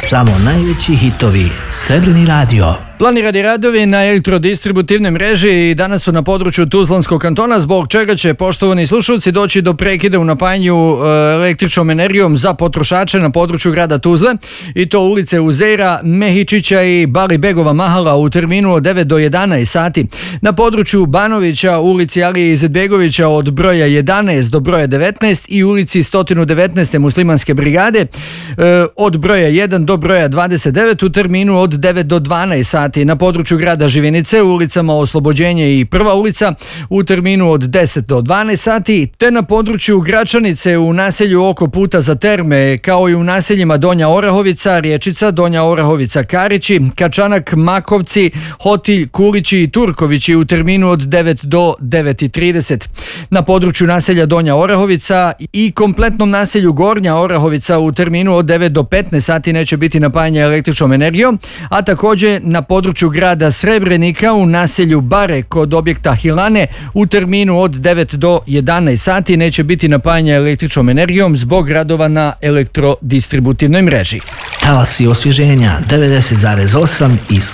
Samo najveći hitovi. Srebrni radio. Planirani radovi na elektrodistributivnoj mreži danas su na području Tuzlanskog kantona, zbog čega će, poštovani slušalci, doći do prekida u napajanju električnom energijom za potrošače na području grada Tuzle, i to ulice Uzeira, Mehičića i Bali Begova Mahala u terminu od 9 do 11 sati. Na području Banovića, ulici Alije Izetbegovića od broja 11 do broja 19 i ulici 119. Muslimanske brigade od broja 1 do broja 29 u terminu od 9 do 12 sati. Na području grada Živinice, u ulicama Oslobođenje i Prva ulica u terminu od 10 do 12 sati, te na području Gračanice u naselju oko puta za terme, kao i u naseljima Donja Orahovica, Riječica, Donja Orahovica, Karići, Kačanak, Makovci, Hotilj, Kulići i Turkovići u terminu od 9 do 9:30. Na području naselja Donja Orahovica i kompletnom naselju Gornja Orahovica u terminu od 9 do 15 sati neće biti napajanja električnom energijom, a također na području grada Srebrenika u naselju Bare kod objekta Hilane u terminu od 9 do 11 sati neće biti napajanja električnom energijom zbog radova na elektrodistributivnoj mreži. Talasi osvježenja 90,8 i